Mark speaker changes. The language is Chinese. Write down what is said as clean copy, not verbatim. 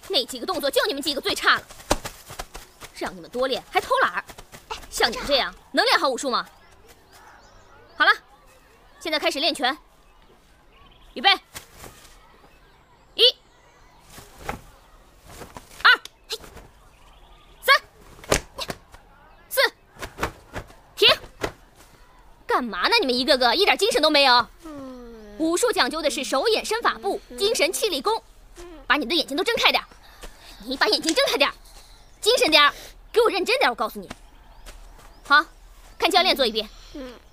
Speaker 1: 那几个动作就你们几个最差了，让你们多练还偷懒儿。像你们这样能练好武术吗？好了，现在开始练拳。预备，1、2、3、4，停！干嘛呢？你们一个个一点精神都没有。武术讲究的是手眼身法步，精神气力功。把你的眼睛都睁开点，你把眼睛睁开点，精神点，给我认真点！我告诉你。好，看教练做一遍。